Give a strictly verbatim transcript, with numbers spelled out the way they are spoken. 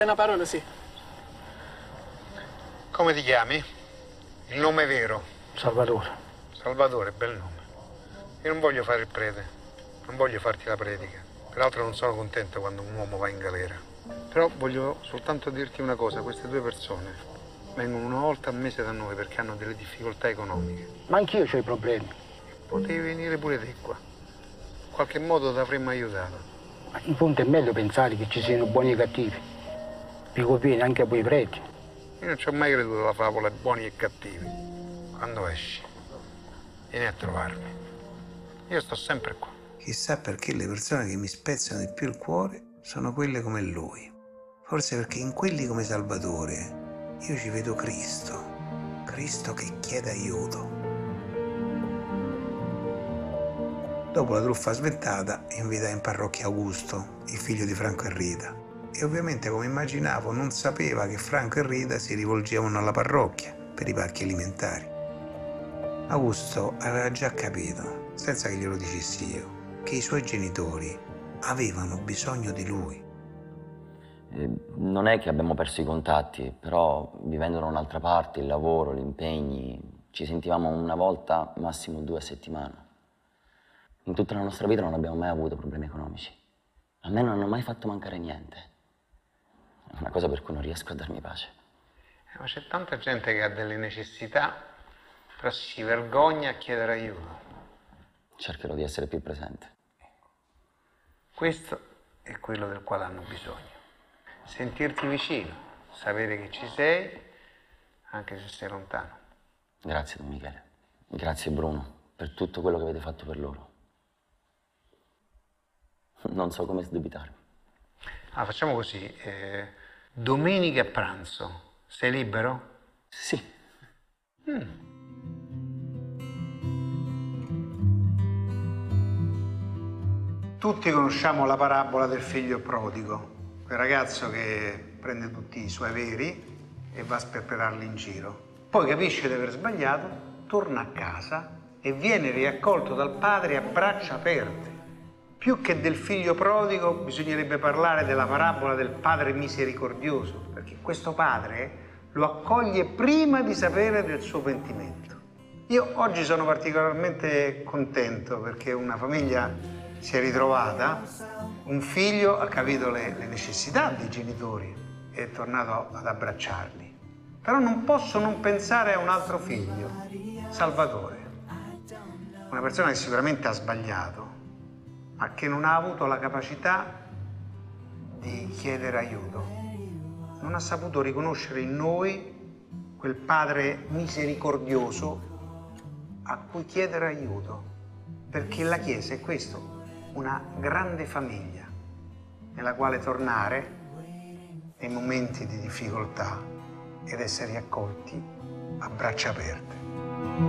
Una parola, sì. Come ti chiami? Il nome vero? Salvatore. Salvatore, bel nome. Io non voglio fare il prete, non voglio farti la predica. Peraltro non sono contento quando un uomo va in galera. Però voglio soltanto dirti una cosa, queste due persone vengono una volta al mese da noi perché hanno delle difficoltà economiche. Ma anch'io ho i problemi. Potevi venire pure te qua. In qualche modo ti avremmo aiutato. Ma in fondo è meglio pensare che ci siano buoni e cattivi. Vi conviene anche a voi preti. Io non ci ho mai creduto alla favola buoni e cattivi. Quando esci, vieni a trovarmi. Io sto sempre qua. Chissà perché le persone che mi spezzano di più il cuore sono quelle come lui. Forse perché in quelli come Salvatore io ci vedo Cristo. Cristo che chiede aiuto. Dopo la truffa sventata, invitai in parrocchia Augusto, il figlio di Franco e Rita. E ovviamente, come immaginavo, non sapeva che Franco e Rita si rivolgevano alla parrocchia per i parchi alimentari. Augusto aveva già capito, senza che glielo dicessi io, che i suoi genitori avevano bisogno di lui. Eh, non è che abbiamo perso i contatti, però vivendo da un'altra parte, il lavoro, gli impegni, ci sentivamo una volta, massimo due a settimana. In tutta la nostra vita non abbiamo mai avuto problemi economici. A me non hanno mai fatto mancare niente. È una cosa per cui non riesco a darmi pace. Eh, ma c'è tanta gente che ha delle necessità, però si vergogna a chiedere aiuto. Cercherò di essere più presente. Questo è quello del quale hanno bisogno. Sentirti vicino, sapere che ci sei, anche se sei lontano. Grazie, Don Michele. Grazie, Bruno, per tutto quello che avete fatto per loro. Non so come sdebitarmi. Ah, facciamo così. Eh, domenica a pranzo, sei libero? Sì. Mm. Tutti conosciamo la parabola del figlio prodigo, quel ragazzo che prende tutti i suoi averi e va a sperperarli in giro. Poi capisce di aver sbagliato, torna a casa e viene riaccolto dal padre a braccia aperte. Più che del figlio prodigo bisognerebbe parlare della parabola del padre misericordioso, perché questo padre lo accoglie prima di sapere del suo pentimento. Io oggi sono particolarmente contento perché una famiglia si è ritrovata, un figlio ha capito le, le necessità dei genitori e è tornato ad abbracciarli. Però non posso non pensare a un altro figlio, Salvatore, una persona che sicuramente ha sbagliato, ma che non ha avuto la capacità di chiedere aiuto. Non ha saputo riconoscere in noi quel padre misericordioso a cui chiedere aiuto. Perché la Chiesa è questo, una grande famiglia nella quale tornare nei momenti di difficoltà ed essere accolti a braccia aperte.